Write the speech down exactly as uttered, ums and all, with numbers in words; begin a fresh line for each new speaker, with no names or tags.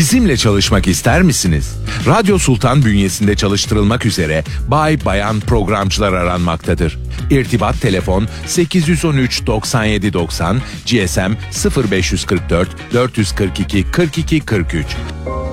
Bizimle çalışmak ister misiniz? Radyo Sultan bünyesinde çalıştırılmak üzere bay bayan programcılar aranmaktadır. İrtibat telefon sekiz yüz on üç doksan yedi doksan, G S M sıfır beş kırk dört dört kırk iki kırk iki kırk üç.